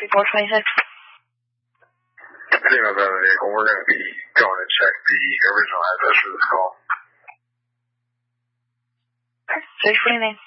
5426. Female driver vehicle, we're going to be going to check the original address for this call. 649.